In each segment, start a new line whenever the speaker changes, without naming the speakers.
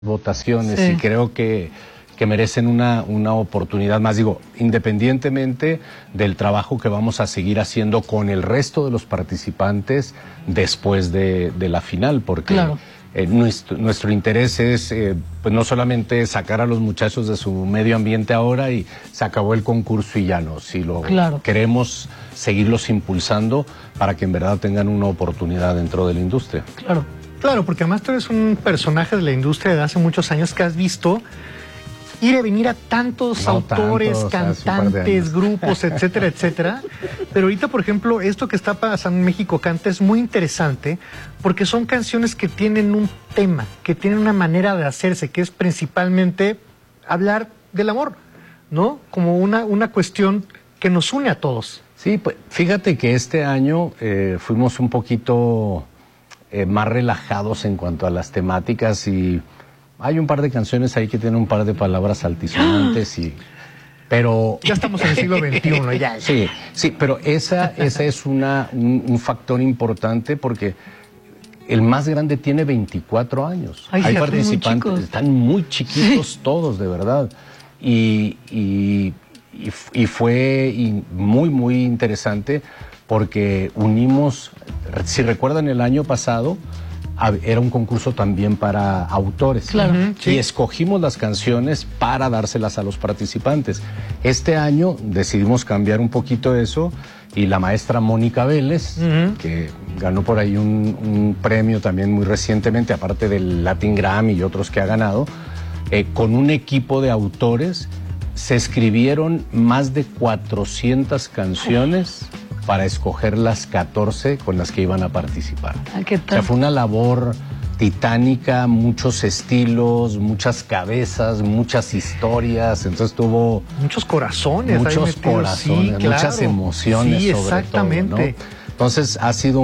votaciones y creo que merecen una oportunidad más, digo, independientemente del trabajo que vamos a seguir haciendo con el resto de los participantes después de la final, porque nuestro interés es pues no solamente sacar a los muchachos de su medio ambiente ahora y se acabó el concurso y ya no, si lo queremos seguirlos impulsando para que en verdad tengan una oportunidad dentro de la industria.
Claro, porque además tú eres un personaje de la industria de hace muchos años que has visto ir y venir a tantos autores, cantantes, grupos, etcétera, etcétera. Pero ahorita, por ejemplo, esto que está pasando en México Canta es muy interesante porque son canciones que tienen un tema, que tienen una manera de hacerse, que es principalmente hablar del amor, ¿no? Como una cuestión que nos une a todos.
Sí, pues fíjate que este año fuimos un poquito más relajados en cuanto a las temáticas y hay un par de canciones ahí que tienen un par de palabras altisonantes pero
ya estamos en el siglo XXI ya.
Sí, pero esa es un factor importante porque el más grande tiene 24 años. Hay participantes, están muy chiquitos todos, de verdad. Y fue muy interesante porque unimos, si recuerdan el año pasado, era un concurso también para autores. Y escogimos las canciones para dárselas a los participantes. Este año decidimos cambiar un poquito eso y la maestra Mónica Vélez, que ganó por ahí un premio también muy recientemente, aparte del Latin Grammy y otros que ha ganado, con un equipo de autores se escribieron más de 400 canciones para escoger las 14 con las que iban a participar.
¿Qué tal?
O sea, fue una labor titánica, muchos estilos, muchas cabezas, muchas historias, entonces tuvo...
Muchos corazones.
Muchas emociones sobre todo, ¿no? Entonces ha sido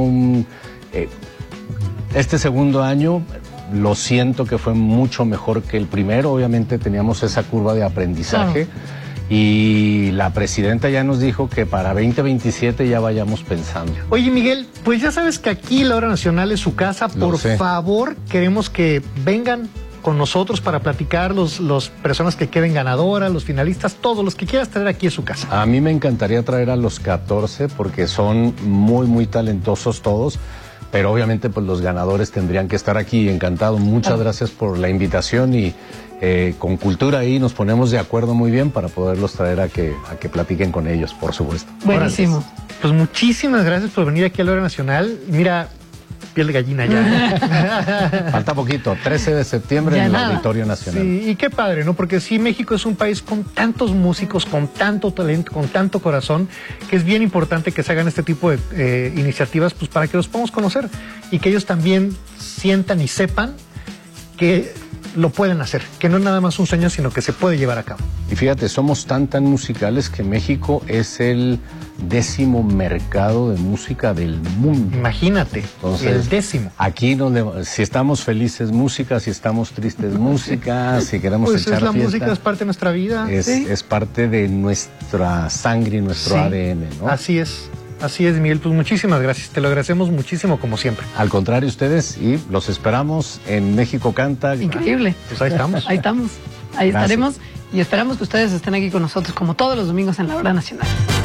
este segundo año lo siento que fue mucho mejor que el primero, obviamente teníamos esa curva de aprendizaje. Y la presidenta ya nos dijo que para 2027 ya vayamos pensando.
Oye, Miguel, pues ya sabes que aquí la Hora Nacional es su casa. Por favor, queremos que vengan con nosotros para platicar los personas que queden ganadoras, los finalistas, todos los que quieras traer aquí a su casa.
A mí me encantaría traer a los 14 porque son muy talentosos todos. Pero obviamente pues los ganadores tendrían que estar aquí. Encantado, muchas gracias por la invitación y con Cultura ahí nos ponemos de acuerdo muy bien para poderlos traer a que platiquen con ellos, por supuesto.
Buenísimo.
Pues muchísimas gracias por venir aquí a la Hora Nacional. Mira, piel de gallina ya.
Falta poquito, 13 de septiembre en el Auditorio Nacional.
Sí, y qué padre, ¿no? Porque sí, México es un país con tantos músicos, con tanto talento, con tanto corazón, que es bien importante que se hagan este tipo de iniciativas pues para que los podamos conocer y que ellos también sientan y sepan que lo pueden hacer, que no es nada más un sueño, sino que se puede llevar a cabo.
Y fíjate, somos tan musicales que México es el 10º mercado de música del mundo.
Imagínate, entonces, el 10º.
Aquí si estamos felices, música, si estamos tristes, música, si queremos
pues
echar
la
fiesta.
Música es parte de nuestra vida.
Es parte de nuestra sangre y nuestro ADN, ¿no?
Así es, Miguel, pues muchísimas gracias, te lo agradecemos muchísimo como siempre.
Al contrario, ustedes, y los esperamos en México Canta.
Increíble.
Pues ahí estamos.
Ahí estaremos y esperamos que ustedes estén aquí con nosotros como todos los domingos en la Hora Nacional.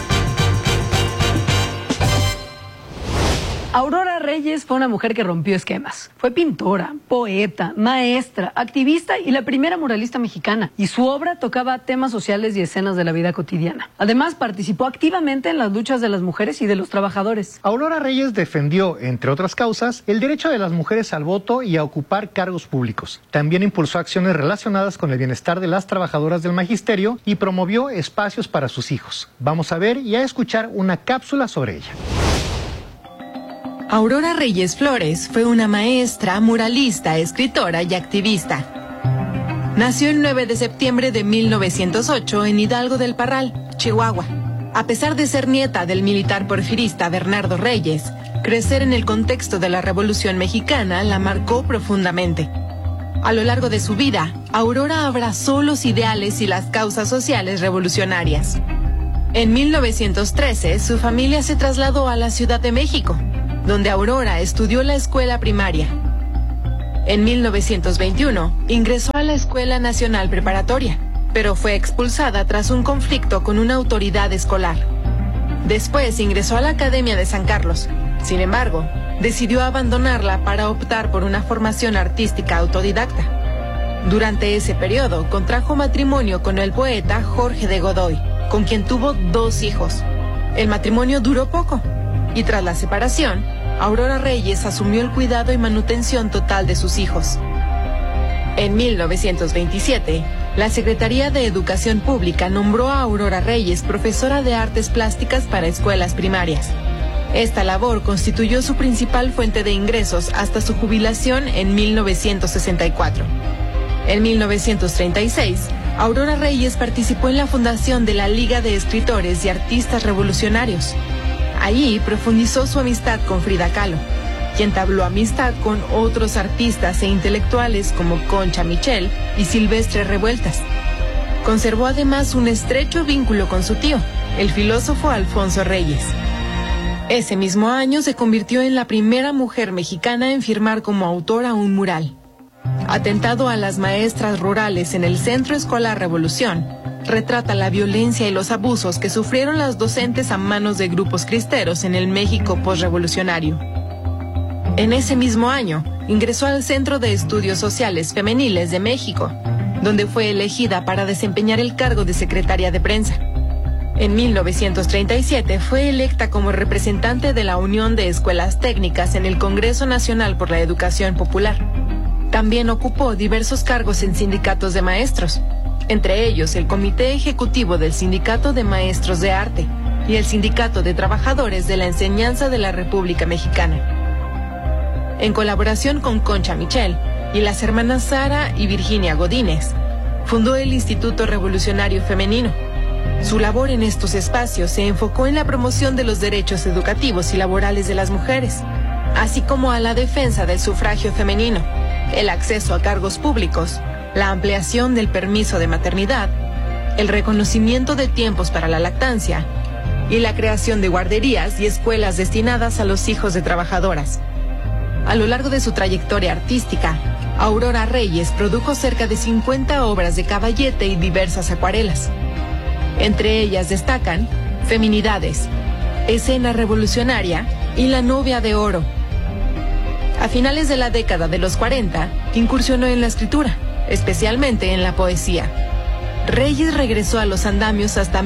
Aurora Reyes fue una mujer que rompió esquemas. Fue pintora, poeta, maestra, activista y la primera muralista mexicana. Y su obra tocaba temas sociales y escenas de la vida cotidiana. Además, participó activamente en las luchas de las mujeres y de los trabajadores.
Aurora Reyes defendió, entre otras causas, el derecho de las mujeres al voto y a ocupar cargos públicos. También impulsó acciones relacionadas con el bienestar de las trabajadoras del magisterio y promovió espacios para sus hijos. Vamos a ver y a escuchar una cápsula sobre ella.
Aurora Reyes Flores fue una maestra, muralista, escritora y activista. Nació el 9 de septiembre de 1908 en Hidalgo del Parral, Chihuahua. A pesar de ser nieta del militar porfirista Bernardo Reyes, crecer en el contexto de la Revolución Mexicana la marcó profundamente. A lo largo de su vida, Aurora abrazó los ideales y las causas sociales revolucionarias. En 1913, su familia se trasladó a la Ciudad de México, donde Aurora estudió la escuela primaria. En 1921, ingresó a la Escuela Nacional Preparatoria, pero fue expulsada tras un conflicto con una autoridad escolar. Después ingresó a la Academia de San Carlos. Sin embargo, decidió abandonarla para optar por una formación artística autodidacta. Durante ese periodo, contrajo matrimonio con el poeta Jorge de Godoy, con quien tuvo 2 hijos. El matrimonio duró poco, y tras la separación, Aurora Reyes asumió el cuidado y manutención total de sus hijos. En 1927, la Secretaría de Educación Pública nombró a Aurora Reyes profesora de artes plásticas para escuelas primarias. Esta labor constituyó su principal fuente de ingresos hasta su jubilación en 1964. En 1936, Aurora Reyes participó en la fundación de la Liga de Escritores y Artistas Revolucionarios. Allí profundizó su amistad con Frida Kahlo, quien entabló amistad con otros artistas e intelectuales como Concha Michel y Silvestre Revueltas. Conservó además un estrecho vínculo con su tío, el filósofo Alfonso Reyes. Ese mismo año se convirtió en la primera mujer mexicana en firmar como autora un mural. Atentado a las maestras rurales en el Centro Escolar Revolución, retrata la violencia y los abusos que sufrieron las docentes a manos de grupos cristeros en el México posrevolucionario. En ese mismo año, ingresó al Centro de Estudios Sociales Femeniles de México, donde fue elegida para desempeñar el cargo de secretaria de prensa. En 1937 fue electa como representante de la Unión de Escuelas Técnicas en el Congreso Nacional por la Educación Popular. También ocupó diversos cargos en sindicatos de maestros, entre ellos el Comité Ejecutivo del Sindicato de Maestros de Arte y el Sindicato de Trabajadores de la Enseñanza de la República Mexicana. En colaboración con Concha Michel y las hermanas Sara y Virginia Godínez, fundó el Instituto Revolucionario Femenino. Su labor en estos espacios se enfocó en la promoción de los derechos educativos y laborales de las mujeres, así como a la defensa del sufragio femenino, el acceso a cargos públicos, la ampliación del permiso de maternidad, el reconocimiento de tiempos para la lactancia y la creación de guarderías y escuelas destinadas a los hijos de trabajadoras. A lo largo de su trayectoria artística, Aurora Reyes produjo cerca de 50 obras de caballete y diversas acuarelas. Entre ellas destacan Feminidades, Escena Revolucionaria y La Novia de Oro. A finales de la década de los 40, incursionó en la escritura, especialmente en la poesía. Reyes regresó a los andamios hasta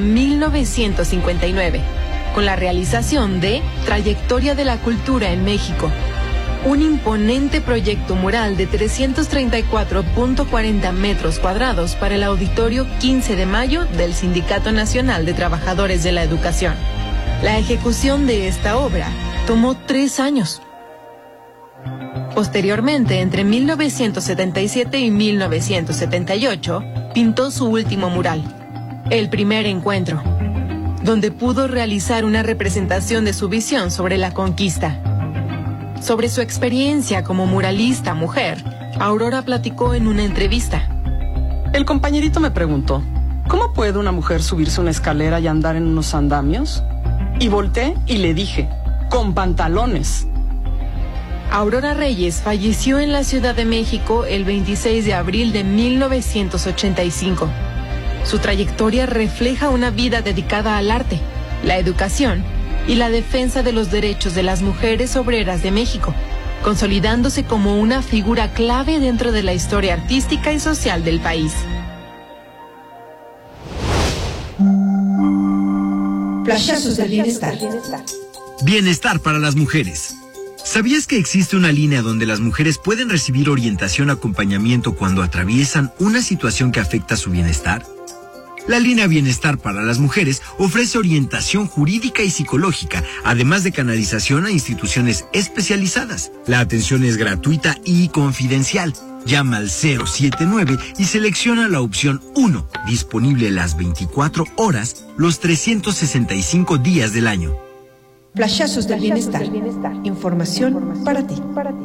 1959, con la realización de Trayectoria de la Cultura en México, un imponente proyecto mural de 334.40 metros cuadrados para el Auditorio 15 de Mayo del Sindicato Nacional de Trabajadores de la Educación. La ejecución de esta obra tomó 3 años. Posteriormente, entre 1977 y 1978, pintó su último mural, El Primer Encuentro, donde pudo realizar una representación de su visión sobre la conquista. Sobre su experiencia como muralista mujer, Aurora platicó en una entrevista.
El compañerito me preguntó, ¿cómo puede una mujer subirse una escalera y andar en unos andamios? Y volteé y le dije, con pantalones.
Aurora Reyes falleció en la Ciudad de México el 26 de abril de 1985. Su trayectoria refleja una vida dedicada al arte, la educación y la defensa de los derechos de las mujeres obreras de México, consolidándose como una figura clave dentro de la historia artística y social del país.
Flashazos del bienestar.
Bienestar para las mujeres. ¿Sabías que existe una línea donde las mujeres pueden recibir orientación o acompañamiento cuando atraviesan una situación que afecta su bienestar? La línea Bienestar para las Mujeres ofrece orientación jurídica y psicológica, además de canalización a instituciones especializadas. La atención es gratuita y confidencial. Llama al 079 y selecciona la opción 1, disponible las 24 horas, los 365 días del año.
Flashazos del bienestar. Información para ti.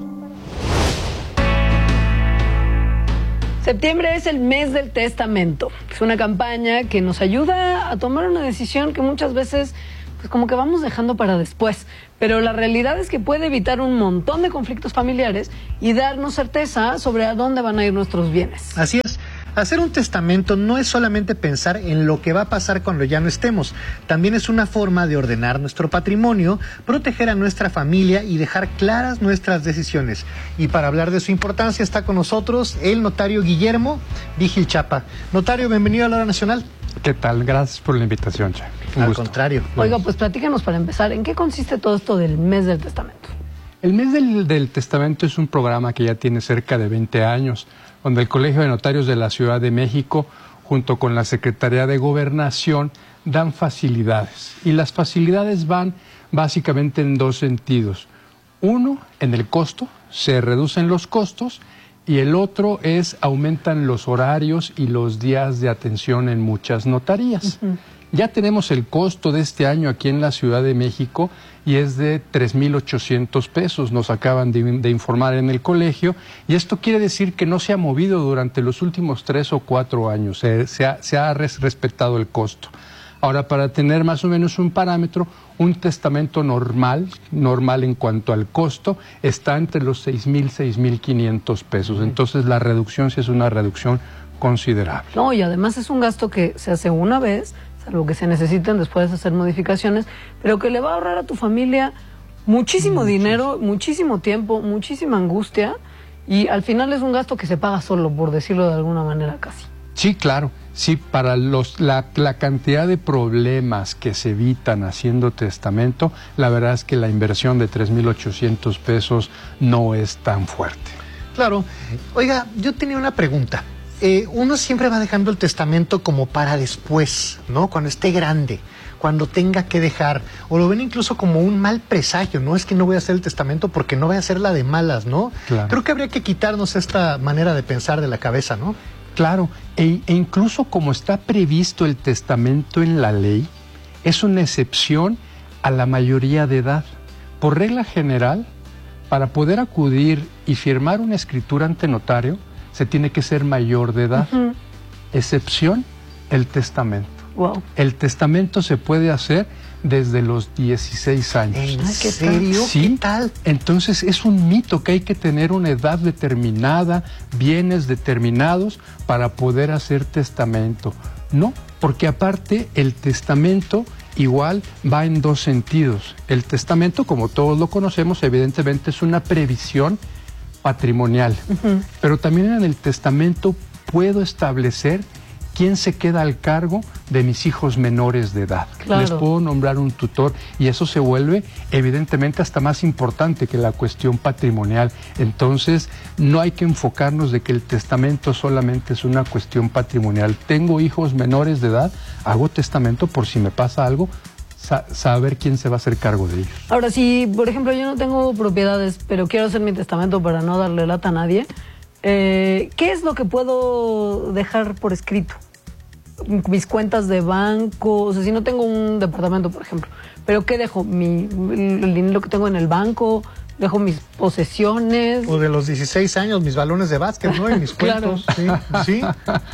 Septiembre es el mes del testamento. Es una campaña que nos ayuda a tomar una decisión que muchas veces pues como que vamos dejando para después. Pero la realidad es que puede evitar un montón de conflictos familiares y darnos certeza sobre a dónde van a ir nuestros bienes.
Así es. Hacer un testamento no es solamente pensar en lo que va a pasar cuando ya no estemos, también es una forma de ordenar nuestro patrimonio, proteger a nuestra familia y dejar claras nuestras decisiones. Y para hablar de su importancia está con nosotros el notario Guillermo Vigil Chapa. Notario, bienvenido a la Hora Nacional.
¿Qué tal? Gracias por la invitación, Che.
Al contrario.
Oiga, pues platícanos para empezar, ¿en qué consiste todo esto del mes del testamento?
El mes del testamento es un programa que ya tiene cerca de 20 años, donde el Colegio de Notarios de la Ciudad de México, junto con la Secretaría de Gobernación, dan facilidades. Y las facilidades van básicamente en dos sentidos. Uno, en el costo, se reducen los costos, y el otro es aumentan los horarios y los días de atención en muchas notarías. Ya tenemos el costo de este año aquí en la Ciudad de México y es de 3,800 pesos, nos acaban de informar en el colegio, y esto quiere decir que no se ha movido durante los últimos 3 o 4 años, se ha respetado el costo. Ahora, para tener más o menos un parámetro, un testamento normal en cuanto al costo, está entre los 6,000 y 6,500 pesos. Entonces, la reducción sí es una reducción considerable.
No, y además es un gasto que se hace una vez, salvo que se necesiten después de hacer modificaciones, pero que le va a ahorrar a tu familia muchísimo dinero, muchísimo tiempo, muchísima angustia, y al final es un gasto que se paga solo, por decirlo de alguna manera casi.
Sí, claro. Sí, para la cantidad de problemas que se evitan haciendo testamento, la verdad es que la inversión de 3,800 pesos no es tan fuerte.
Claro. Oiga, yo tenía una pregunta. Uno siempre va dejando el testamento como para después, ¿no? Cuando esté grande, cuando tenga que dejar, o lo ven incluso como un mal presagio, ¿no? Es que no voy a hacer el testamento porque no voy a hacer la de malas, ¿no?
Claro.
Creo que habría que quitarnos esta manera de pensar de la cabeza, ¿no?
Claro, e incluso como está previsto el testamento en la ley, es una excepción a la mayoría de edad. Por regla general, para poder acudir y firmar una escritura ante notario, se tiene que ser mayor de edad. Excepción, el testamento.
Wow.
El testamento se puede hacer desde los 16 años.
¿En serio?
Sí.
¿Qué tal?
Entonces es un mito que hay que tener una edad determinada, bienes determinados para poder hacer testamento. No, porque aparte el testamento igual va en dos sentidos. El testamento, como todos lo conocemos, evidentemente es una previsión patrimonial, pero también en el testamento puedo establecer quién se queda al cargo de mis hijos menores de edad.
Claro.
Les puedo nombrar un tutor y eso se vuelve evidentemente hasta más importante que la cuestión patrimonial. Entonces no hay que enfocarnos de que el testamento solamente es una cuestión patrimonial. Tengo hijos menores de edad, hago testamento por si me pasa algo, saber quién se va a hacer cargo de ellos.
Ahora, si por ejemplo yo no tengo propiedades, pero quiero hacer mi testamento para no darle lata a nadie, ¿qué es lo que puedo dejar por escrito? Mis cuentas de banco, o sea, si no tengo un departamento, por ejemplo, ¿pero qué dejo? ¿El dinero que tengo en el banco? ¿Dejo mis posesiones?
O de los 16 años, mis balones de básquet, ¿no? Y mis cuentos.
Claro.
Sí.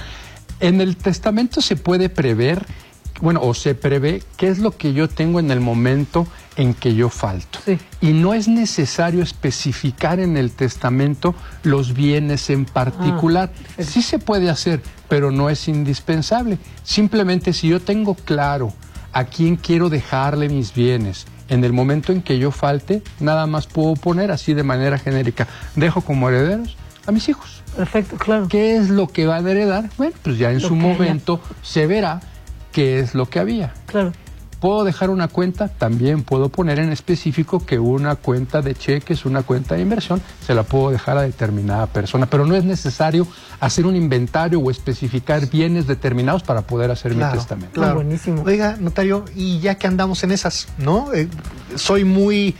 En el testamento se puede prever, o se prevé qué es lo que yo tengo en el momento en que yo falto.
Sí.
Y no es necesario especificar en el testamento los bienes en particular. Sí se puede hacer, pero no es indispensable. Simplemente si yo tengo claro a quién quiero dejarle mis bienes en el momento en que yo falte, nada más puedo poner así de manera genérica, dejo como herederos a mis hijos.
Perfecto, claro.
¿Qué es lo que van a heredar? Bueno, pues ya en su momento se verá qué es lo que había.
Claro.
¿Puedo dejar una cuenta? También puedo poner en específico que una cuenta de cheques, una cuenta de inversión, se la puedo dejar a determinada persona, pero no es necesario hacer un inventario o especificar bienes determinados para poder hacer mi testamento.
Claro.
Buenísimo.
Oiga, notario, y ya que andamos en esas, ¿no? Soy muy...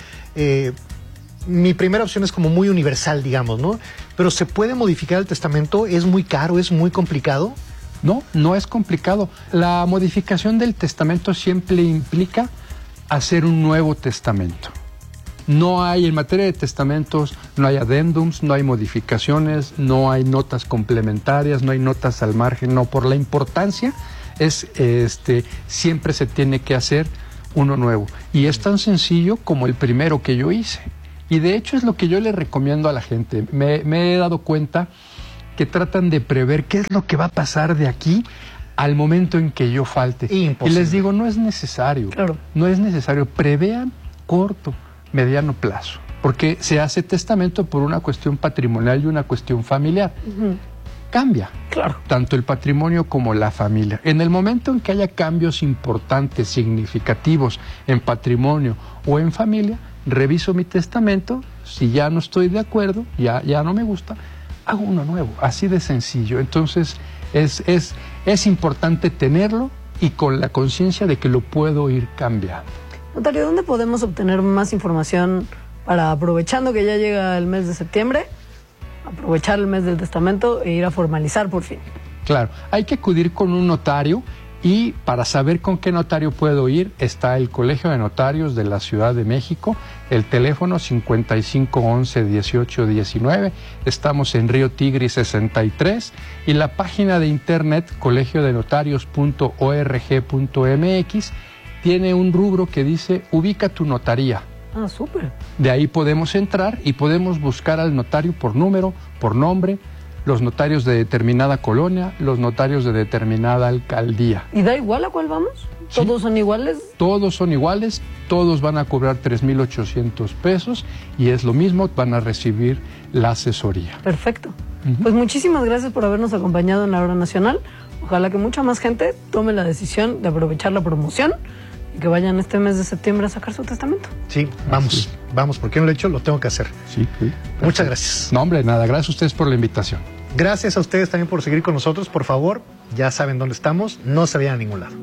mi primera opción es como muy universal, digamos, ¿no? Pero ¿se puede modificar el testamento? ¿Es muy caro? ¿Es muy complicado?
No, no es complicado. La modificación del testamento siempre implica hacer un nuevo testamento. No hay, en materia de testamentos, no hay adendums, no hay modificaciones, no hay notas complementarias, no hay notas al margen, no. Por la importancia, siempre se tiene que hacer uno nuevo. Y es tan sencillo como el primero que yo hice. Y de hecho es lo que yo le recomiendo a la gente. Me he dado cuenta que tratan de prever qué es lo que va a pasar de aquí al momento en que yo falte.
Imposible.
Y les digo, no es necesario.
Claro.
No es necesario. Prevean corto, mediano plazo. Porque se hace testamento por una cuestión patrimonial y una cuestión familiar. Cambia.
Claro.
Tanto el patrimonio como la familia. En el momento en que haya cambios importantes, significativos en patrimonio o en familia, reviso mi testamento. Si ya no estoy de acuerdo, ya no me gusta, hago uno nuevo. Así de sencillo. Entonces, es importante tenerlo y con la conciencia de que lo puedo ir cambiando.
Notario, ¿dónde podemos obtener más información para, aprovechando que ya llega el mes de septiembre, aprovechar el mes del testamento e ir a formalizar por fin?
Claro, hay que acudir con un notario y para saber con qué notario puedo ir está el Colegio de Notarios de la Ciudad de México, el teléfono 5511-1819, estamos en Río Tigris 63 y la página de internet colegiodenotarios.org.mx tiene un rubro que dice ubica tu notaría.
Ah, súper.
De ahí podemos entrar y podemos buscar al notario por número, por nombre, los notarios de determinada colonia, los notarios de determinada alcaldía.
¿Y da igual a cuál vamos?
Sí.
¿Todos son iguales?
Todos son iguales, todos van a cobrar 3,800 pesos y es lo mismo, van a recibir la asesoría.
Perfecto. Pues muchísimas gracias por habernos acompañado en la Hora Nacional. Ojalá que mucha más gente tome la decisión de aprovechar la promoción y que vayan este mes de septiembre a sacar su testamento.
Sí, vamos, porque no lo he hecho, lo tengo que hacer.
Sí.
Muchas gracias.
No, hombre, nada, gracias a ustedes por la invitación.
Gracias a ustedes también por seguir con nosotros. Por favor, ya saben dónde estamos, no se vayan a ningún lado.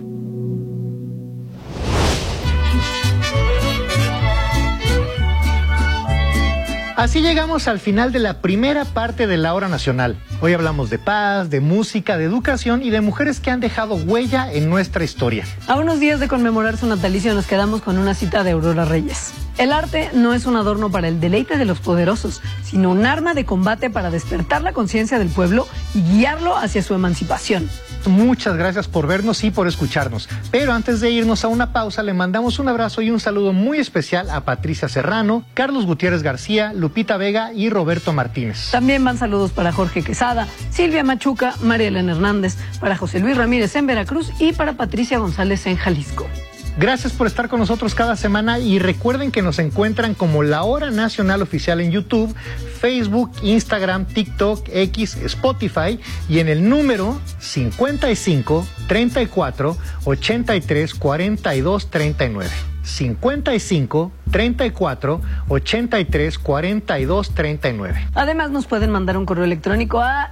Así llegamos al final de la primera parte de la Hora Nacional. Hoy hablamos de paz, de música, de educación y de mujeres que han dejado huella en nuestra historia.
A unos días de conmemorar su natalicio nos quedamos con una cita de Aurora Reyes. El arte no es un adorno para el deleite de los poderosos, sino un arma de combate para despertar la conciencia del pueblo y guiarlo hacia su emancipación.
Muchas gracias por vernos y por escucharnos. Pero antes de irnos a una pausa, le mandamos un abrazo y un saludo muy especial a Patricia Serrano, Carlos Gutiérrez García, Lupita Vega y Roberto Martínez.
También van saludos para Jorge Quesada, Silvia Machuca, María Elena Hernández, para José Luis Ramírez en Veracruz y para Patricia González en Jalisco.
Gracias por estar con nosotros cada semana y recuerden que nos encuentran como La Hora Nacional Oficial en YouTube, Facebook, Instagram, TikTok, X, Spotify y en el número 55 34 83 42 39. 55 34 83 42 39.
Además nos pueden mandar un correo electrónico a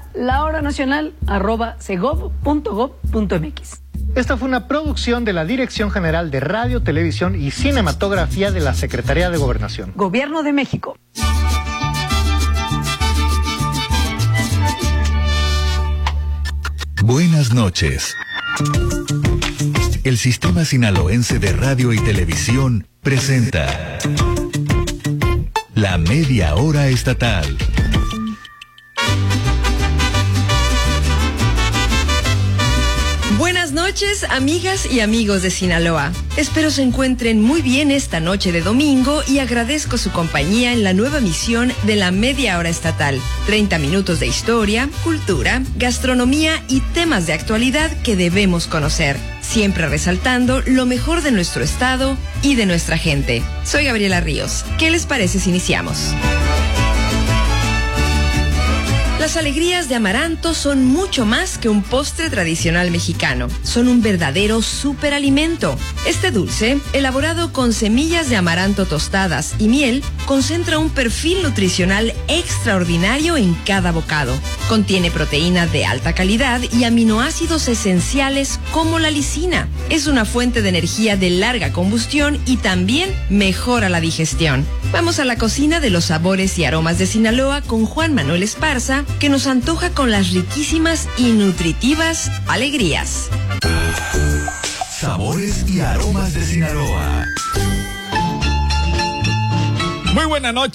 lahoranacional@segov.gov.mx.
Esta fue una producción de la Dirección General de Radio, Televisión y Cinematografía de la Secretaría de Gobernación.
Gobierno de México.
Buenas noches. El Sistema Sinaloense de Radio y Televisión presenta La Media Hora Estatal.
Buenas noches, amigas y amigos de Sinaloa. Espero se encuentren muy bien esta noche de domingo y agradezco su compañía en la nueva emisión de la Media Hora Estatal. 30 minutos de historia, cultura, gastronomía y temas de actualidad que debemos conocer, siempre resaltando lo mejor de nuestro estado y de nuestra gente. Soy Gabriela Ríos. ¿Qué les parece si iniciamos? Las alegrías de amaranto son mucho más que un postre tradicional mexicano. Son un verdadero superalimento. Este dulce, elaborado con semillas de amaranto tostadas y miel, concentra un perfil nutricional extraordinario en cada bocado. Contiene proteína de alta calidad y aminoácidos esenciales como la lisina. Es una fuente de energía de larga combustión y también mejora la digestión. Vamos a la cocina de los sabores y aromas de Sinaloa con Juan Manuel Esparza, que nos antoja con las riquísimas y nutritivas alegrías.
Sabores y aromas de Sinaloa.
Muy buena noche.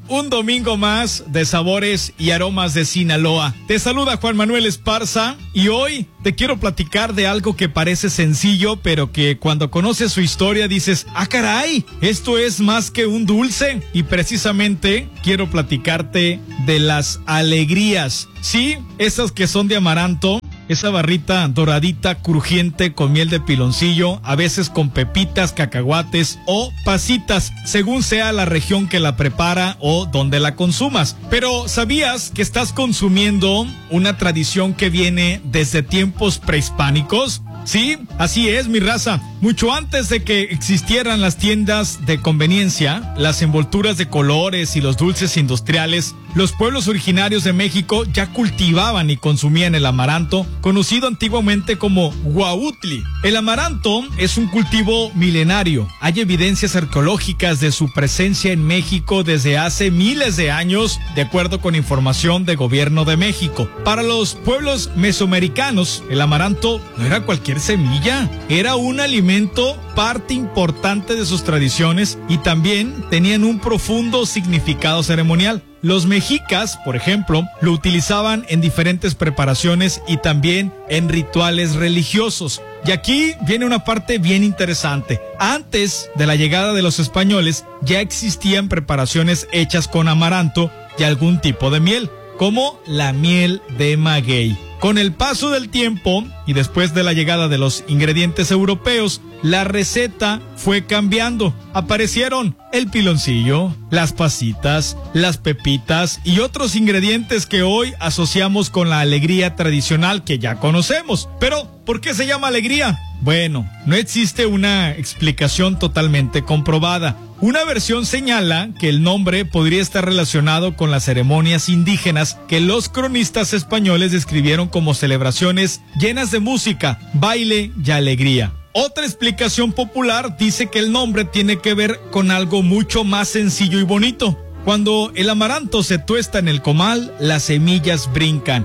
un domingo más de sabores y aromas de Sinaloa. Te saluda Juan Manuel Esparza y hoy te quiero platicar de algo que parece sencillo, pero que cuando conoces su historia dices, ¡ah, caray! Esto es más que un dulce. Y precisamente quiero platicarte de las alegrías. Sí, esas que son de amaranto. Esa barrita doradita, crujiente, con miel de piloncillo, a veces con pepitas, cacahuates o pasitas, según sea la región que la prepara o donde la consumas. Pero ¿sabías que estás consumiendo una tradición que viene desde tiempos prehispánicos? Sí, así es, mi raza. Mucho antes de que existieran las tiendas de conveniencia, las envolturas de colores y los dulces industriales, los pueblos originarios de México ya cultivaban y consumían el amaranto, conocido antiguamente como huautli. El amaranto es un cultivo milenario. Hay evidencias arqueológicas de su presencia en México desde hace miles de años, de acuerdo con información del Gobierno de México. Para los pueblos mesoamericanos, el amaranto no era cualquier semilla, era un alimento parte importante de sus tradiciones y también tenían un profundo significado ceremonial. Los mexicas, por ejemplo, lo utilizaban en diferentes preparaciones y también en rituales religiosos. Y aquí viene una parte bien interesante. Antes de la llegada de los españoles, ya existían preparaciones hechas con amaranto y algún tipo de miel, como la miel de maguey. Con el paso del tiempo y después de la llegada de los ingredientes europeos, la receta fue cambiando. Aparecieron el piloncillo, las pasitas, las pepitas y otros ingredientes que hoy asociamos con la alegría tradicional que ya conocemos. Pero, ¿por qué se llama alegría? Bueno, no existe una explicación totalmente comprobada. Una versión señala que el nombre podría estar relacionado con las ceremonias indígenas que los cronistas españoles describieron como celebraciones llenas de música, baile y alegría. Otra explicación popular dice que el nombre tiene que ver con algo mucho más sencillo y bonito. Cuando el amaranto se tuesta en el comal, las semillas brincan.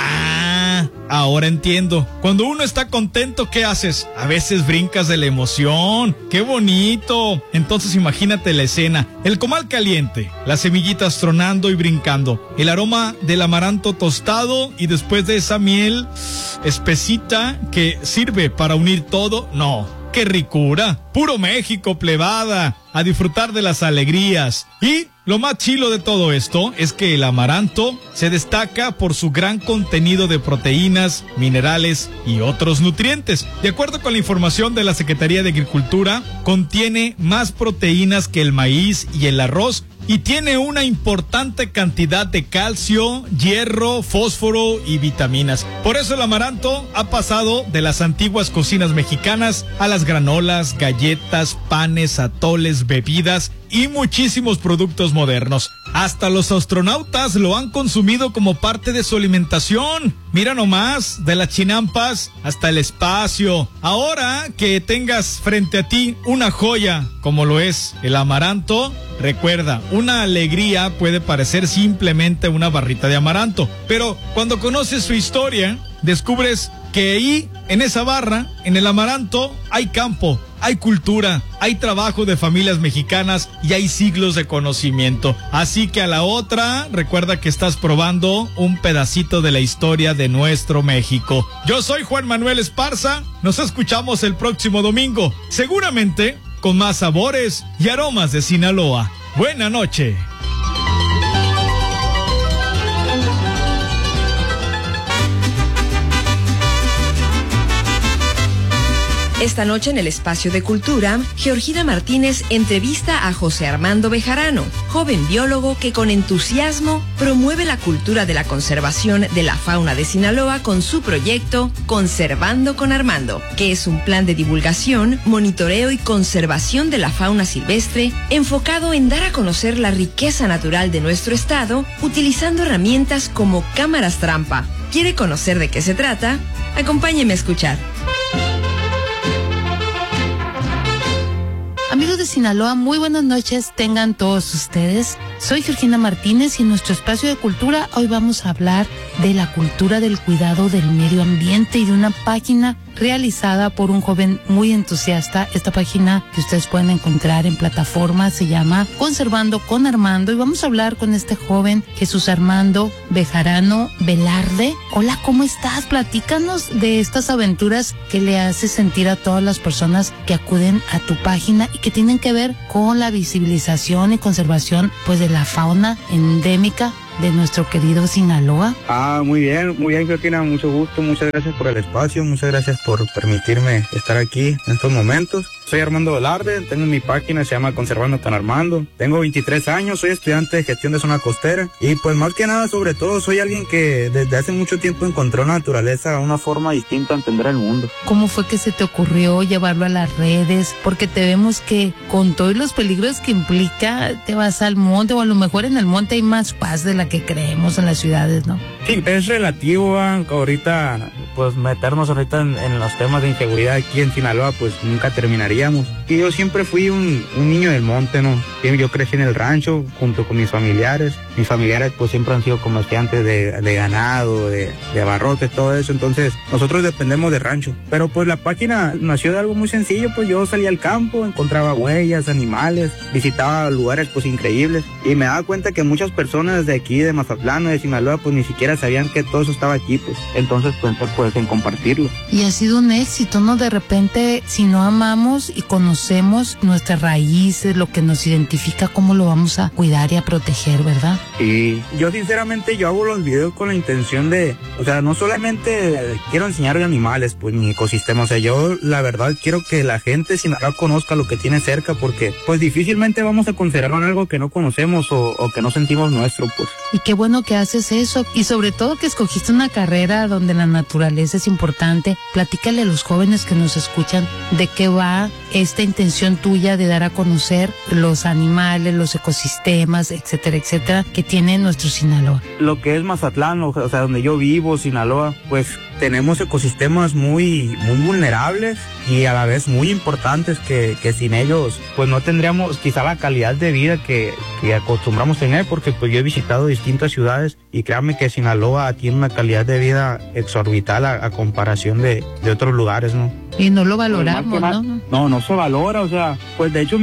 Ahora entiendo. Cuando uno está contento, ¿qué haces? A veces brincas de la emoción. ¡Qué bonito! Entonces imagínate la escena. El comal caliente, las semillitas tronando y brincando, el aroma del amaranto tostado y después de esa miel espesita que sirve para unir todo. ¡No! ¡Qué ricura! ¡Puro México, plebada! A disfrutar de las alegrías. Y lo más chilo de todo esto es que el amaranto se destaca por su gran contenido de proteínas, minerales y otros nutrientes. De acuerdo con la información de la Secretaría de Agricultura, contiene más proteínas que el maíz y el arroz y tiene una importante cantidad de calcio, hierro, fósforo y vitaminas. Por eso el amaranto ha pasado de las antiguas cocinas mexicanas a las granolas, galletas, panes, atoles, bebidas y muchísimos productos modernos. Hasta los astronautas lo han consumido como parte de su alimentación. Mira nomás, de las chinampas hasta el espacio. Ahora que tengas frente a ti una joya como lo es el amaranto, recuerda, una alegría puede parecer simplemente una barrita de amaranto, pero cuando conoces su historia, descubres que ahí, en esa barra, en el amaranto, hay campo, hay cultura, hay trabajo de familias mexicanas y hay siglos de conocimiento. Así que a la otra, recuerda que estás probando un pedacito de la historia de nuestro México. Yo soy Juan Manuel Esparza, nos escuchamos el próximo domingo, seguramente con más sabores y aromas de Sinaloa. Buena noche.
Esta noche en el Espacio de Cultura, Georgina Martínez entrevista a José Armando Bejarano, joven biólogo que con entusiasmo promueve la cultura de la conservación de la fauna de Sinaloa con su proyecto Conservando con Armando, que es un plan de divulgación, monitoreo y conservación de la fauna silvestre enfocado en dar a conocer la riqueza natural de nuestro estado utilizando herramientas como cámaras trampa. ¿Quiere conocer de qué se trata? Acompáñeme a escuchar.
Amigos de Sinaloa, muy buenas noches tengan todos ustedes. Soy Georgina Martínez y en nuestro espacio de cultura hoy vamos a hablar de la cultura del cuidado del medio ambiente y de una página realizada por un joven muy entusiasta. Esta página que ustedes pueden encontrar en plataformas se llama Conservando con Armando y vamos a hablar con este joven Jesús Armando Bejarano Velarde. Hola, ¿cómo estás? Platícanos de estas aventuras que le haces sentir a todas las personas que acuden a tu página y que tienen que ver con la visibilización y conservación pues de la fauna endémica de nuestro querido Sinaloa.
Muy bien, Georgina, mucho gusto, muchas gracias por el espacio, muchas gracias por permitirme estar aquí en estos momentos. Soy Armando Velarde, tengo mi página, se llama Conservando con Armando. Tengo 23 años, soy estudiante de gestión de zona costera y pues más que nada, sobre todo, soy alguien que desde hace mucho tiempo encontró la naturaleza una forma distinta de entender el mundo.
¿Cómo fue que se te ocurrió llevarlo a las redes? Porque te vemos que con todos los peligros que implica, te vas al monte o a lo mejor en el monte hay más paz de la que creemos en las ciudades, ¿no?
Sí, es relativo, ahorita, pues meternos ahorita en los temas de inseguridad aquí en Sinaloa, pues nunca terminaríamos. Y yo siempre fui un niño del monte, ¿no? Yo crecí en el rancho junto con mis familiares. Mis familiares pues siempre han sido comerciantes de ganado, de abarrotes, todo eso. Entonces nosotros dependemos de rancho. Pero pues la página nació de algo muy sencillo, pues yo salía al campo, encontraba huellas, animales, visitaba lugares pues increíbles. Y me daba cuenta que muchas personas de aquí, de Mazatlán, de Sinaloa, pues ni siquiera sabían que todo eso estaba aquí, pues. Entonces pues en compartirlo.
Y ha sido un éxito, ¿no? De repente, si no amamos y conocemos nuestras raíces, lo que nos identifica, cómo lo vamos a cuidar y a proteger, ¿verdad?
Sí, yo sinceramente yo hago los videos con la intención de, o sea, no solamente quiero enseñar de animales, pues mi ecosistema, o sea, yo la verdad quiero que la gente Sinaloa conozca lo que tiene cerca, porque pues difícilmente vamos a conservar algo que no conocemos o que no sentimos nuestro, pues.
Y qué bueno que haces eso, y sobre todo que escogiste una carrera donde la naturaleza es importante. Platícale a los jóvenes que nos escuchan de qué va esta intención tuya de dar a conocer los animales, los ecosistemas, etcétera, etcétera, que tiene nuestro Sinaloa.
Lo que es Mazatlán, o sea, donde yo vivo, Sinaloa, pues tenemos ecosistemas muy vulnerables y a la vez muy importantes que sin ellos pues no tendríamos quizá la calidad de vida que acostumbramos tener, porque pues yo he visitado distintas ciudades y créanme que Sinaloa tiene una calidad de vida exorbital a comparación de otros lugares, ¿no?
Y no lo valoramos,
¿no? No se valora, o sea, pues de hecho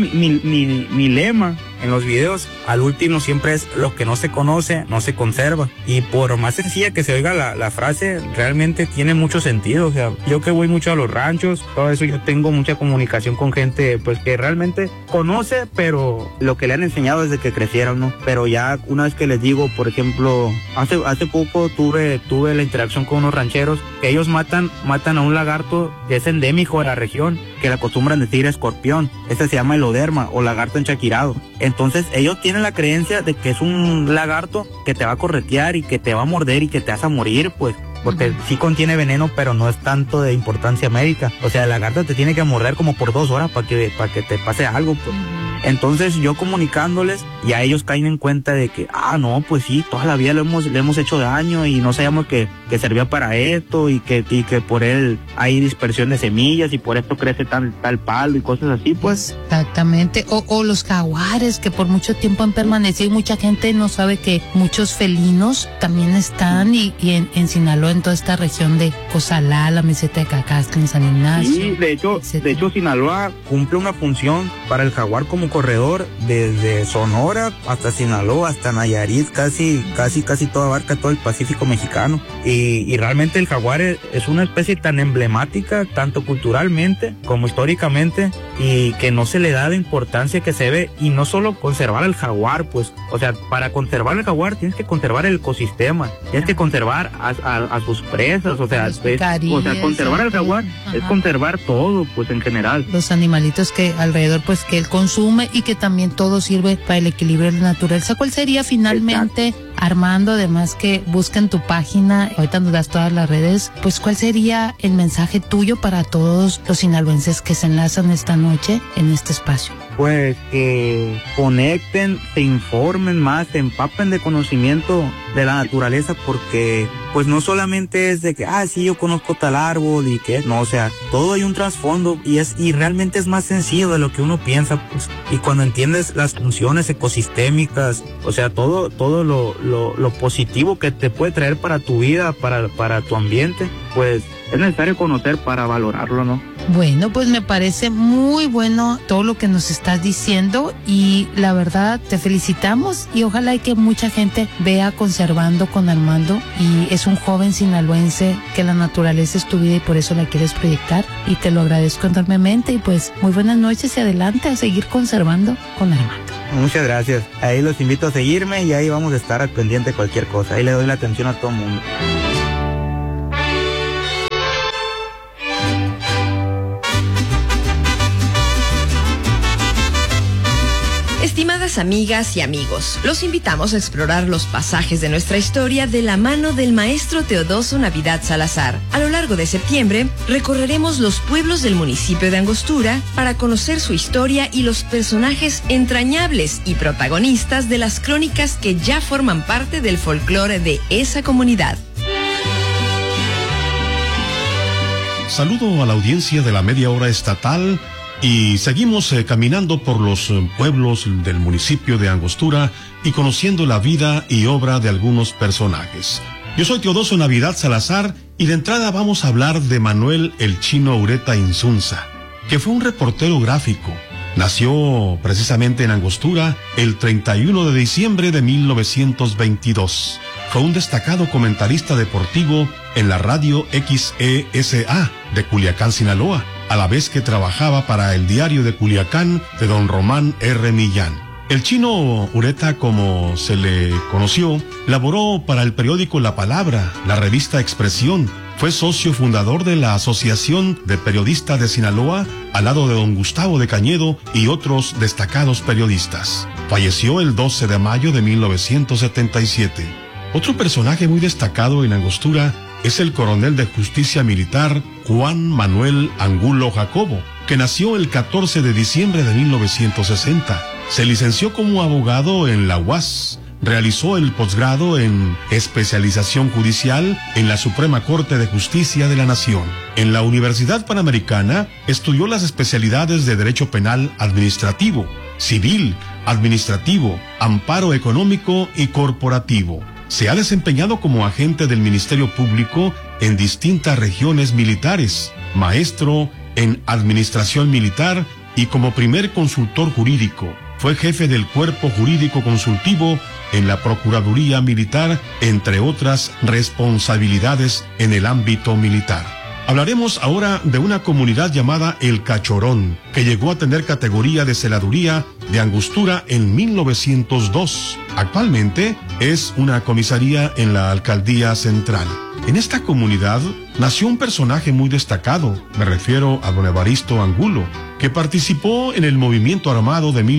mi lema en los videos al último siempre es: lo que no se conoce no se conserva. Y por más sencilla que se oiga la frase, realmente tiene mucho sentido. O sea, yo que voy mucho a los ranchos, todo eso, yo tengo mucha comunicación con gente pues que realmente conoce, pero lo que le han enseñado desde que crecieron, ¿no? Pero ya una vez que les digo, por ejemplo, hace poco tuve la interacción con unos rancheros que ellos matan a un lagarto que es endémico de la región, que le acostumbran decir escorpión. Este se llama eloderma o lagarto enchaquirado. Entonces ellos tienen la creencia de que es un lagarto que te va a corretear y que te va a morder y que te vas a morir, pues, porque sí contiene veneno, pero no es tanto de importancia médica. O sea, el lagarto te tiene que morder como por 2 horas para que te pase algo, pues. Entonces yo comunicándoles, y a ellos caen en cuenta de que, no, pues sí, toda la vida le hemos hecho daño y no sabíamos que servía para esto y que por él hay dispersión de semillas y por esto crece tal palo y cosas así, pues.
Exactamente, o los jaguares que por mucho tiempo han permanecido y mucha gente no sabe que muchos felinos también están y en Sinaloa, en toda esta región de Cozalá, la meseta de Cacasca, en San Ignacio.
Sí, de hecho Sinaloa cumple una función para el jaguar como corredor desde Sonora hasta Sinaloa, hasta Nayarit, casi todo abarca todo el Pacífico mexicano. Y realmente el jaguar es una especie tan emblemática, tanto culturalmente como históricamente, y que no se le da la importancia que se debe. Y no solo conservar al jaguar, pues, o sea, para conservar el jaguar tienes que conservar el ecosistema, tienes que conservar a sus presas, o sea, conservar al jaguar es conservar todo, pues, en general.
Los animalitos que alrededor, pues, que él consume y que también todo sirve para el equilibrio de la naturaleza. ¿Cuál sería finalmente, Armando, además que busquen tu página, ahorita nos das todas las redes, pues cuál sería el mensaje tuyo para todos los sinaloenses que se enlazan esta noche en este espacio?
pues que conecten, se informen más, se empapen de conocimiento de la naturaleza, porque pues no solamente es de que, sí, yo conozco tal árbol y que, no, o sea, todo hay un trasfondo y realmente es más sencillo de lo que uno piensa, pues, y cuando entiendes las funciones ecosistémicas, o sea, todo lo positivo que te puede traer para tu vida, para tu ambiente, pues es necesario conocer para valorarlo, ¿no?
Bueno, pues me parece muy bueno todo lo que nos estás diciendo y la verdad te felicitamos y ojalá y que mucha gente vea Conservando con Armando, y es un joven sinaloense que la naturaleza es tu vida y por eso la quieres proyectar, y te lo agradezco enormemente y pues muy buenas noches y adelante a seguir conservando con Armando.
Muchas gracias. Ahí los invito a seguirme y ahí vamos a estar al pendiente de cualquier cosa. Ahí le doy la atención a todo el mundo.
Estimadas amigas y amigos, los invitamos a explorar los pasajes de nuestra historia de la mano del maestro Teodoso Navidad Salazar. A lo largo de septiembre, recorreremos los pueblos del municipio de Angostura para conocer su historia y los personajes entrañables y protagonistas de las crónicas que ya forman parte del folclore de esa comunidad.
Saludo a la audiencia de la Media Hora Estatal. Y seguimos caminando por los pueblos del municipio de Angostura y conociendo la vida y obra de algunos personajes. Yo soy Teodoso Navidad Salazar y de entrada vamos a hablar de Manuel el Chino Ureta Insunza, que fue un reportero gráfico. Nació precisamente en Angostura el 31 de diciembre de 1922. Fue un destacado comentarista deportivo en la radio XESA de Culiacán, Sinaloa, a la vez que trabajaba para el diario de Culiacán de don Román R. Millán. El Chino Ureta, como se le conoció, laboró para el periódico La Palabra, la revista Expresión. Fue socio fundador de la Asociación de Periodistas de Sinaloa, al lado de don Gustavo de Cañedo y otros destacados periodistas. Falleció el 12 de mayo de 1977. Otro personaje muy destacado en Angostura es el coronel de justicia militar Juan Manuel Angulo Jacobo, que nació el 14 de diciembre de 1960. Se licenció como abogado en la UAS. Realizó el posgrado en especialización judicial en la Suprema Corte de Justicia de la Nación. En la Universidad Panamericana estudió las especialidades de Derecho Penal Administrativo, Civil, Administrativo, Amparo Económico y Corporativo. Se ha desempeñado como agente del Ministerio Público en distintas regiones militares, maestro en Administración Militar y como primer consultor jurídico. Fue jefe del Cuerpo Jurídico Consultivo en la Procuraduría Militar, entre otras responsabilidades en el ámbito militar. Hablaremos ahora de una comunidad llamada El Cachorón, que llegó a tener categoría de celaduría de Angostura en 1902. Actualmente es una comisaría en la Alcaldía Central. En esta comunidad nació un personaje muy destacado, me refiero a don Evaristo Angulo, que participó en el movimiento armado de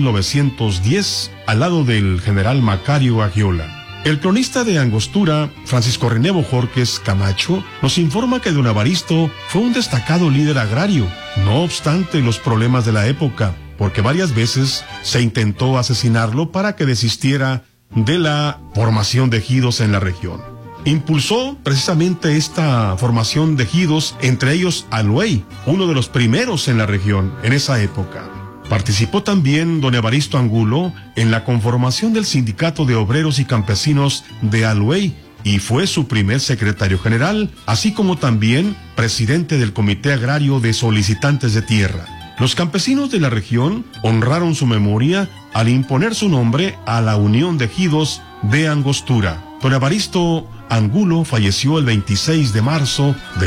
1910 al lado del general Macario Agiola. El cronista de Angostura, Francisco René Bojorquez Camacho, nos informa que don Evaristo fue un destacado líder agrario, no obstante los problemas de la época, porque varias veces se intentó asesinarlo para que desistiera de la formación de ejidos en la región. Impulsó precisamente esta formación de ejidos, entre ellos Aluey, uno de los primeros en la región en esa época. Participó también don Evaristo Angulo en la conformación del Sindicato de Obreros y Campesinos de Aluey y fue su primer secretario general, así como también presidente del Comité Agrario de Solicitantes de Tierra. Los campesinos de la región honraron su memoria al imponer su nombre a la Unión de Ejidos de Angostura. Don Evaristo Angulo falleció el 26 de marzo de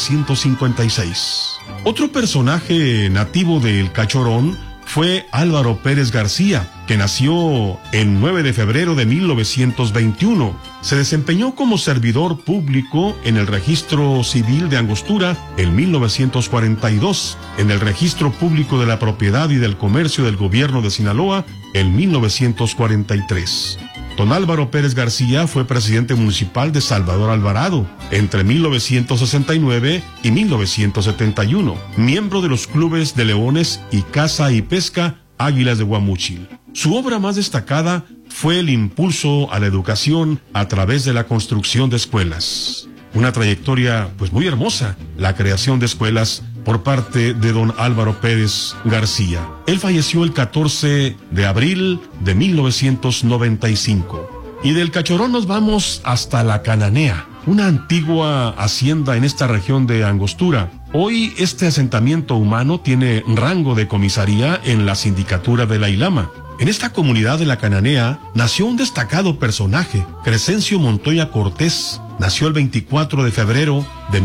1956. Otro personaje nativo de El Cachorón fue Álvaro Pérez García, que nació el 9 de febrero de 1921. Se desempeñó como servidor público en el Registro Civil de Angostura en 1942, en el Registro Público de la Propiedad y del Comercio del Gobierno de Sinaloa en 1943. Don Álvaro Pérez García fue presidente municipal de Salvador Alvarado entre 1969 y 1971, miembro de los clubes de Leones y Caza y Pesca Águilas de Guamúchil. Su obra más destacada fue el impulso a la educación a través de la construcción de escuelas. Una trayectoria pues muy hermosa, la creación de escuelas por parte de don Álvaro Pérez García. Él falleció el 14 de abril de 1995. Y del Cachorrón nos vamos hasta la Cananea, una antigua hacienda en esta región de Angostura. Hoy este asentamiento humano tiene rango de comisaría en la sindicatura de la Ilama. En esta comunidad de la Cananea nació un destacado personaje, Crescencio Montoya Cortés. Nació el 24 de febrero de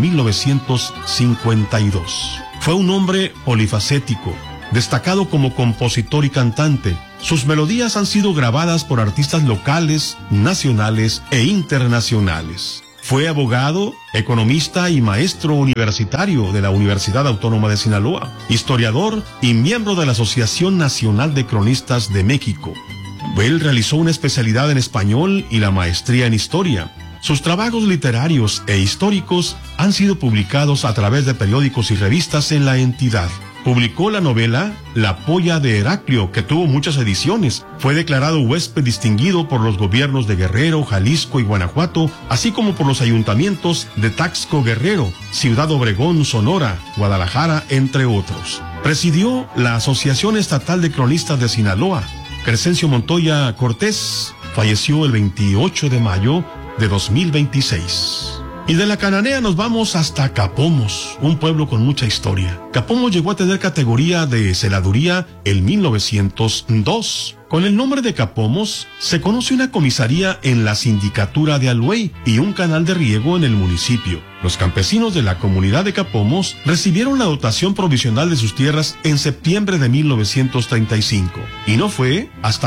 1952. Fue un hombre polifacético, destacado como compositor y cantante. Sus melodías han sido grabadas por artistas locales, nacionales e internacionales. Fue abogado, economista y maestro universitario de la Universidad Autónoma de Sinaloa, historiador y miembro de la Asociación Nacional de Cronistas de México. Él realizó una especialidad en español y la maestría en historia. Sus trabajos literarios e históricos han sido publicados a través de periódicos y revistas en la entidad. Publicó la novela La Polla de Heraclio, que tuvo muchas ediciones. Fue declarado huésped distinguido por los gobiernos de Guerrero, Jalisco y Guanajuato, así como por los ayuntamientos de Taxco, Guerrero, Ciudad Obregón, Sonora, Guadalajara, entre otros. Presidió la Asociación Estatal de Cronistas de Sinaloa. Crescencio Montoya Cortés falleció el 28 de mayo de 2026. Y de la Cananea nos vamos hasta Capomos, un pueblo con mucha historia. Capomos llegó a tener categoría de celaduría en 1902. Con el nombre de Capomos se conoce una comisaría en la sindicatura de Aluey y un canal de riego en el municipio. Los campesinos de la comunidad de Capomos recibieron la dotación provisional de sus tierras en septiembre de 1935. Y no fue hasta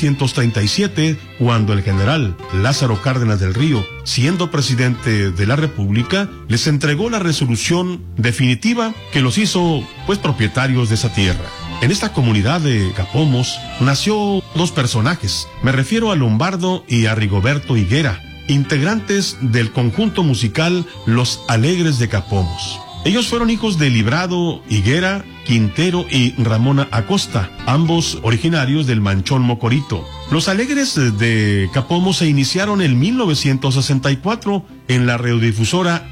1937 cuando el general Lázaro Cárdenas del Río, siendo presidente de la República, les entregó la resolución definitiva que los hizo pues propietarios de esa tierra. En esta comunidad de Capomos nació dos personajes. Me refiero a Lombardo y a Rigoberto Higuera, integrantes del conjunto musical Los Alegres de Capomos. Ellos fueron hijos de Librado Higuera, Quintero y Ramona Acosta, ambos originarios del Manchón Mocorito. Los Alegres de Capomos se iniciaron en 1964 en la radiodifusora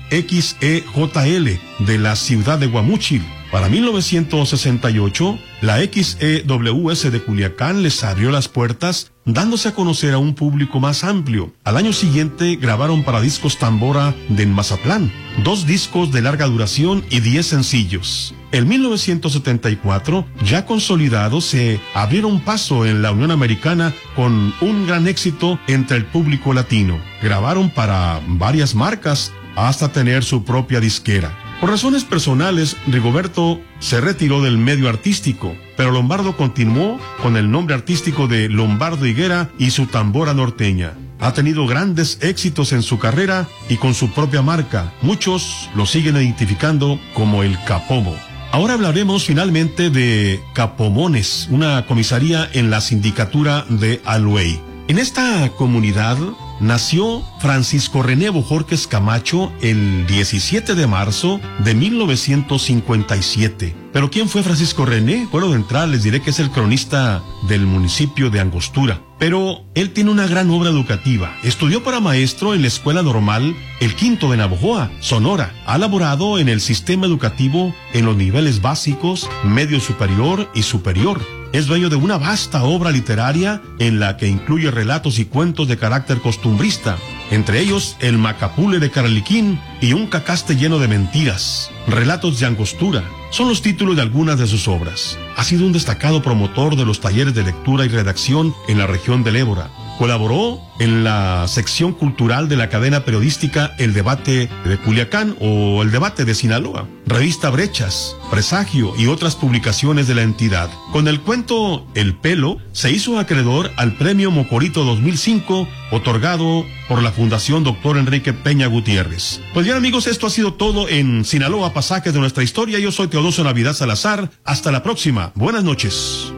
XEJL de la ciudad de Guamúchil. Para 1968, la XEWS de Culiacán les abrió las puertas, dándose a conocer a un público más amplio. Al año siguiente grabaron para Discos Tambora de Mazatlán, 2 discos de larga duración y 10 sencillos. En 1974, ya consolidados, se abrieron paso en la Unión Americana con un gran éxito entre el público latino. Grabaron para varias marcas hasta tener su propia disquera. Por razones personales, Rigoberto se retiró del medio artístico, pero Lombardo continuó con el nombre artístico de Lombardo Higuera y su tambora norteña. Ha tenido grandes éxitos en su carrera y con su propia marca. Muchos lo siguen identificando como el Capomo. Ahora hablaremos finalmente de Capomones, una comisaría en la sindicatura de Aluey. En esta comunidad nació Francisco René Bojorquez Camacho el 17 de marzo de 1957. ¿Pero quién fue Francisco René? Bueno, de entrada les diré que es el cronista del municipio de Angostura. Pero él tiene una gran obra educativa. Estudió para maestro en la Escuela Normal El Quinto de Navojoa, Sonora. Ha laborado en el sistema educativo en los niveles básicos, medio superior y superior. Es dueño de una vasta obra literaria en la que incluye relatos y cuentos de carácter costumbrista, entre ellos El Macapule de Caraliquín y Un Cacaste lleno de mentiras. Relatos de Angostura son los títulos de algunas de sus obras. Ha sido un destacado promotor de los talleres de lectura y redacción en la región del Ébora. Colaboró en la sección cultural de la cadena periodística El Debate de Culiacán o El Debate de Sinaloa, revista Brechas, Presagio y otras publicaciones de la entidad. Con el cuento El Pelo se hizo acreedor al Premio Mocorito 2005, otorgado por la Fundación Dr. Enrique Peña Gutiérrez. Pues bien, amigos, esto ha sido todo en Sinaloa, Pasajes de nuestra historia. Yo soy Teodosio Navidad Salazar. Hasta la próxima. Buenas noches.